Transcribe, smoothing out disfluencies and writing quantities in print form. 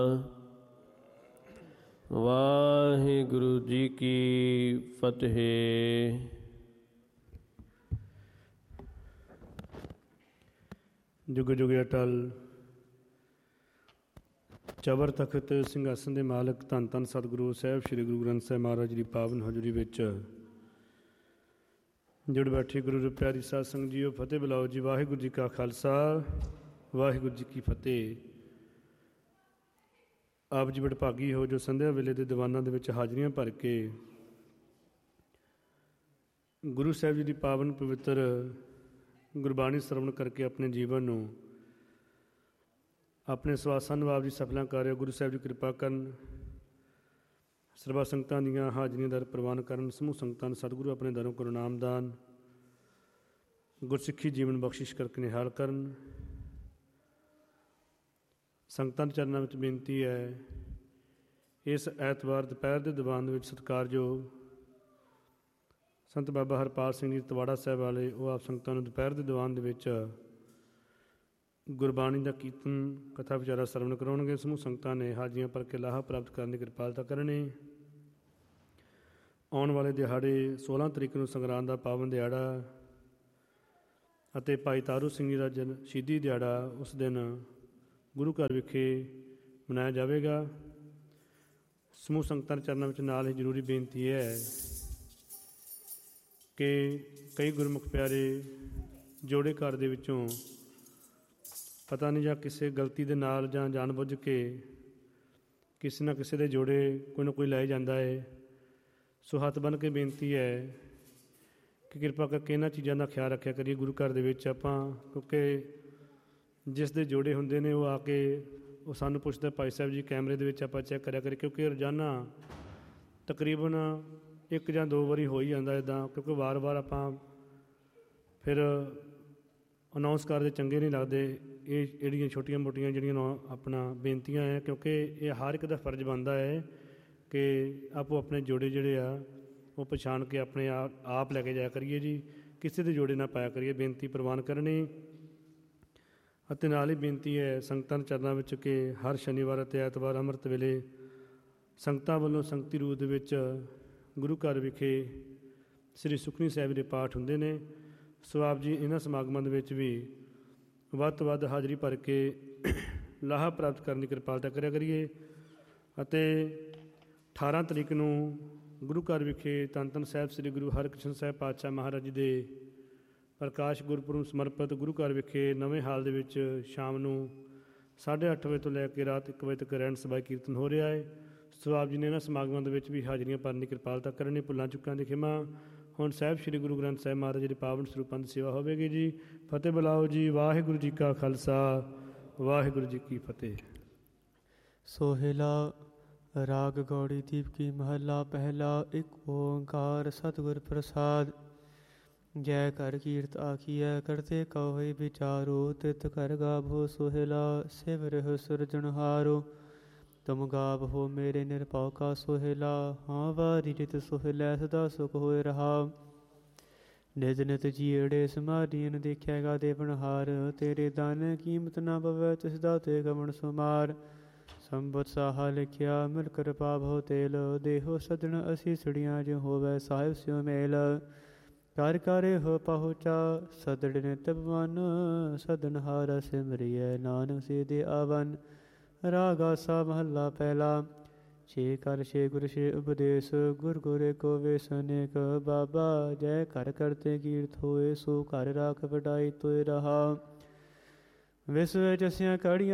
ਵਾਹਿਗੁਰੂ ਜੀ ਕੀ ਫਤਿਹ। ਜੁਗ ਜੁਗ ਅਟਲ ਚਬਰ ਤਖਤ ਸਿੰਘਾਸਨ ਦੇ ਮਾਲਕ ਧੰਨ ਧੰਨ ਸਤਿਗੁਰੂ ਸਾਹਿਬ ਸ੍ਰੀ ਗੁਰੂ ਗ੍ਰੰਥ ਸਾਹਿਬ ਮਹਾਰਾਜ ਦੀ ਪਾਵਨ ਹਜ਼ੂਰੀ ਵਿੱਚ ਜੁੜ ਬੈਠੇ ਗੁਰੂ ਪਿਆਰੀ ਸਾਧ ਸੰਗਤ ਜੀਓ, ਫਤਿਹ ਬੁਲਾਓ ਜੀ। ਵਾਹਿਗੁਰੂ ਜੀ ਕਾ ਖਾਲਸਾ, ਵਾਹਿਗੁਰੂ ਜੀ ਕੀ ਫਤਿਹ। ਆਪ ਜੀ ਵਡਭਾਗੀ ਹੋ ਜੋ ਸੰਧਿਆ ਵੇਲੇ ਦੇ ਦੀਵਾਨਾਂ ਦੇ ਵਿੱਚ ਹਾਜ਼ਰੀਆਂ ਭਰ ਕੇ ਗੁਰੂ ਸਾਹਿਬ ਜੀ ਦੀ ਪਾਵਨ ਪਵਿੱਤਰ ਗੁਰਬਾਣੀ ਸਰਵਣ ਕਰਕੇ ਆਪਣੇ ਜੀਵਨ ਨੂੰ ਆਪਣੇ ਸਵਾਸਾਂ ਨਿਭਾਵ ਦੀ ਸਫਲਾਂ ਕਰ ਰਹੇ ਹੋ। ਗੁਰੂ ਸਾਹਿਬ ਜੀ ਕਿਰਪਾ ਕਰਨ, ਸਰਬਾ ਸੰਗਤਾਂ ਦੀਆਂ ਹਾਜ਼ਰੀਆਂ ਦਰ ਪ੍ਰਵਾਨ ਕਰਨ। ਸਮੂਹ ਸੰਗਤਾਂ ਨੂੰ ਸਤਿਗੁਰੂ ਆਪਣੇ ਦਰੋਂ ਕਰੋ ਨਾਮਦਾਨ, ਗੁਰਸਿੱਖੀ ਜੀਵਨ ਬਖਸ਼ਿਸ਼ ਕਰਕੇ ਨਿਹਾਲ ਕਰਨ। ਸੰਗਤਾਂ ਦੇ ਚਰਨਾਂ ਵਿੱਚ ਬੇਨਤੀ ਹੈ, ਇਸ ਐਤਵਾਰ ਦੁਪਹਿਰ ਦੇ ਦੀਵਾਨ ਦੇ ਵਿੱਚ ਸਤਿਕਾਰਯੋਗ ਸੰਤ ਬਾਬਾ ਹਰਪਾਲ ਸਿੰਘ ਜੀ ਤਵਾੜਾ ਸਾਹਿਬ ਵਾਲੇ, ਉਹ ਆਪ ਸੰਗਤਾਂ ਨੂੰ ਦੁਪਹਿਰ ਦੇ ਦੀਵਾਨ ਦੇ ਵਿੱਚ ਗੁਰਬਾਣੀ ਦਾ ਕੀਰਤਨ ਕਥਾ ਵਿਚਾਰਾ ਸਰਵਣ ਕਰਾਉਣਗੇ। ਸਮੂਹ ਸੰਗਤਾਂ ਨੇ ਹਾਜ਼ਰੀਆਂ ਭਰ ਕੇ ਲਾਹਾ ਪ੍ਰਾਪਤ ਕਰਨ ਦੀ ਕਿਰਪਾਲਤਾ ਕਰਨੀ। ਆਉਣ ਵਾਲੇ ਦਿਹਾੜੇ 16 ਤਰੀਕ ਨੂੰ ਸੰਗਰਾਂਦ ਦਾ ਪਾਵਨ ਦਿਹਾੜਾ ਅਤੇ ਭਾਈ ਤਾਰੂ ਸਿੰਘ ਜੀ ਦਾ ਸ਼ਹੀਦੀ ਦਿਹਾੜਾ, ਉਸ ਦਿਨ ਗੁਰੂ ਘਰ ਵਿਖੇ ਮਨਾਇਆ ਜਾਵੇਗਾ। ਸਮੂਹ ਸੰਗਤਾਂ ਦੇ ਚਰਨਾਂ ਵਿੱਚ ਨਾਲ ਹੀ ਜ਼ਰੂਰੀ ਬੇਨਤੀ ਹੈ ਕਿ ਕਈ ਗੁਰਮੁਖ ਪਿਆਰੇ ਜੋੜੇ ਘਰ ਦੇ ਵਿੱਚੋਂ ਪਤਾ ਨਹੀਂ ਜਾਂ ਕਿਸੇ ਗਲਤੀ ਦੇ ਨਾਲ ਜਾਂ ਜਾਣ ਬੁੱਝ ਕੇ ਕਿਸੇ ਨਾ ਕਿਸੇ ਦੇ ਜੋੜੇ ਕੋਈ ਨਾ ਕੋਈ ਲੈ ਜਾਂਦਾ ਹੈ। ਸੋ ਹੱਥ ਬੰਨ੍ਹ ਕੇ ਬੇਨਤੀ ਹੈ ਕਿ ਕਿਰਪਾ ਕਰਕੇ ਇਹਨਾਂ ਚੀਜ਼ਾਂ ਦਾ ਖਿਆਲ ਰੱਖਿਆ ਕਰੀਏ ਗੁਰੂ ਘਰ ਦੇ ਵਿੱਚ ਆਪਾਂ, ਕਿਉਂਕਿ ਜਿਸ ਦੇ ਜੋੜੇ ਹੁੰਦੇ ਨੇ ਉਹ ਆ ਕੇ ਉਹ ਸਾਨੂੰ ਪੁੱਛਦਾ, ਭਾਈ ਸਾਹਿਬ ਜੀ ਕੈਮਰੇ ਦੇ ਵਿੱਚ ਆਪਾਂ ਚੈੱਕ ਕਰਿਆ ਕਰੀਏ, ਕਿਉਂਕਿ ਰੋਜ਼ਾਨਾ ਤਕਰੀਬਨ 1 ਜਾਂ 2 ਵਾਰੀ ਹੋ ਹੀ ਜਾਂਦਾ ਇੱਦਾਂ, ਕਿਉਂਕਿ ਵਾਰ-ਵਾਰ ਆਪਾਂ ਫਿਰ ਅਨਾਊਂਸ ਕਰਦੇ ਚੰਗੇ ਨਹੀਂ ਲੱਗਦੇ। ਇਹ ਜਿਹੜੀਆਂ ਛੋਟੀਆਂ ਮੋਟੀਆਂ ਜਿਹੜੀਆਂ ਆਪਣਾ ਬੇਨਤੀਆਂ ਹੈ, ਕਿਉਂਕਿ ਇਹ ਹਰ ਇੱਕ ਦਾ ਫਰਜ਼ ਬਣਦਾ ਹੈ ਕਿ ਆਪੋ ਆਪਣੇ ਜੋੜੇ ਜਿਹੜੇ ਆ ਉਹ ਪਛਾਣ ਕੇ ਆਪਣੇ ਆਪ ਲੈ ਕੇ ਜਾਇਆ ਕਰੀਏ ਜੀ, ਕਿਸੇ ਦੇ ਜੋੜੇ ਨਾ ਪਾਇਆ ਕਰੀਏ। ਬੇਨਤੀ ਪ੍ਰਵਾਨ ਕਰਨੀ। ਅਤੇ ਨਾਲ ਹੀ ਬੇਨਤੀ ਹੈ ਸੰਗਤਾਂ ਦੇ ਚਰਨਾਂ ਵਿੱਚ ਕਿ ਹਰ ਸ਼ਨੀਵਾਰ ਅਤੇ ਐਤਵਾਰ ਅੰਮ੍ਰਿਤ ਵੇਲੇ ਸੰਗਤਾਂ ਵੱਲੋਂ ਸੰਗਤੀ ਰੂਪ ਦੇ ਵਿੱਚ ਗੁਰੂ ਘਰ ਵਿਖੇ ਸ੍ਰੀ ਸੁਖਮਨੀ ਸਾਹਿਬ ਦੇ ਪਾਠ ਹੁੰਦੇ ਨੇ। ਸੋ ਆਪ ਜੀ ਇਹਨਾਂ ਸਮਾਗਮਾਂ ਦੇ ਵਿੱਚ ਵੀ ਵੱਧ ਤੋਂ ਵੱਧ ਹਾਜ਼ਰੀ ਭਰ ਕੇ ਲਾਹਾ ਪ੍ਰਾਪਤ ਕਰਨ ਦੀ ਕਿਰਪਾਲਤਾ ਕਰਿਆ ਕਰੀਏ। ਅਤੇ 18 ਤਰੀਕ ਨੂੰ ਗੁਰੂ ਘਰ ਵਿਖੇ ਧੰਨ ਧੰਨ ਸਾਹਿਬ ਸ੍ਰੀ ਗੁਰੂ ਹਰਿਕ੍ਰਿਸ਼ਨ ਸਾਹਿਬ ਪਾਤਸ਼ਾਹ ਮਹਾਰਾਜ ਜੀ ਦੇ ਪ੍ਰਕਾਸ਼ ਗੁਰਪੁਰਬ ਸਮਰਪਿਤ ਗੁਰੂ ਘਰ ਵਿਖੇ ਨਵੇਂ ਹਾਲ ਦੇ ਵਿੱਚ ਸ਼ਾਮ ਨੂੰ 8:30 ਵਜੇ ਤੋਂ ਲੈ ਕੇ ਰਾਤ 1 ਵਜੇ ਤੱਕ ਰਹਿਣ ਸਭਾ ਕੀਰਤਨ ਹੋ ਰਿਹਾ ਹੈ। ਸੋ ਆਪ ਜੀ ਨੇ ਇਹਨਾਂ ਸਮਾਗਮਾਂ ਦੇ ਵਿੱਚ ਵੀ ਹਾਜ਼ਰੀਆਂ ਭਰਨ ਦੀ ਕਿਰਪਾਲਤਾ ਕਰਨੀ। ਭੁੱਲਾਂ ਚੁੱਕਾਂ ਦੀ ਖਿਮਾ। ਹੁਣ ਸਾਹਿਬ ਸ੍ਰੀ ਗੁਰੂ ਗ੍ਰੰਥ ਸਾਹਿਬ ਮਹਾਰਾਜ ਦੇ ਪਾਵਨ ਸਰੂਪਾਂ ਦੀ ਸੇਵਾ ਹੋਵੇਗੀ ਜੀ। ਫਤਿਹ ਬੁਲਾਓ ਜੀ। ਵਾਹਿਗੁਰੂ ਜੀ ਕਾ ਖਾਲਸਾ, ਵਾਹਿਗੁਰੂ ਜੀ ਕੀ ਫਤਿਹ। ਸੋਹਿਲਾ ਰਾਗ ਗੌੜੀ ਦੀਪ ਕੀ ਮਹੱਲਾ ਪਹਿਲਾ। ਇੱਕ ਓਂਕਾਰ ਸਤਿਗੁਰ ਪ੍ਰਸਾਦ। ਜੈ ਕਰ ਕੀਰਤ ਆਖੀਐ ਕਰਤੇ ਕਹੋਇ ਵਿਚਾਰੋ, ਤਿਤ ਕਰ ਗਾਵੋ ਸੋਹਿਲਾ ਸਿਵਰਿਹੁ ਸਿਰਜਣਹਾਰੋ। ਤੁਮ ਗਾਵਹੋ ਮੇਰੇ ਨਿਰਭਉ ਕਾ ਸੋਹਿਲਾ, ਹਾਂ ਵਾਰੀ ਜਿਤ ਸੋਹਿਲੈ ਸਦਾ ਸੁਖ ਹੋਇ ਰਹਾ। ਨਿਤ ਨਿਤ ਜੀੜੇ ਸਮਾਧੀਨ ਦੇਖਿਆਗਾ ਦੇਵਨਹਾਰ, ਤੇਰੇ ਦਾਨ ਕੀਮਤ ਨਾ ਪਵੈ ਤਿਸ ਦਾ ਤੇ ਗਮਨ ਸੁਮਾਰ। ਸੰਬਤ ਸਾਹਾ ਲਿਖਿਆ ਮਿਲ ਕਿਰਪਾ ਭਉ ਤੇਲ, ਦੇਹੋ ਸਦਨ ਅਸੀਸੜੀਆਂ ਜਿ ਹੋਵੈ ਸਾਹਿਬ ਸਿਉ ਮੇਲ। ਕਰ ਕਰੇ ਹੋ ਪਹੁੰਚਾ ਸਦੜ ਨਿਤ ਭਵਨ, ਸਦਨਹਾਰਾ ਸਿਮਰਿਐ ਨਾਨਕ ਸੀਧੇ ਆਵਨ। ਰਾਗ ਆਸਾ ਮਹੱਲਾ ਪਹਿਲਾ। ਛੇ ਕਰ ਛੇ ਗੁਰ ਛੇ ਉਪਦੇਸ਼, ਗੁਰ ਗੁਰ ਏਕੋ ਵੇਸ ਅਨੇਕ। ਬਾਬਾ ਜੈ ਘਰ ਕਰਤੇ ਕੀਰਤ ਹੋਏ, ਸੋ ਘਰ ਰਾਖ ਵਡਾਈ ਤੋਇ ਰਹਾ। ਵਿਸ ਵਿੱਚ ਅਸੀਆਂ ਕੜੀਆਂ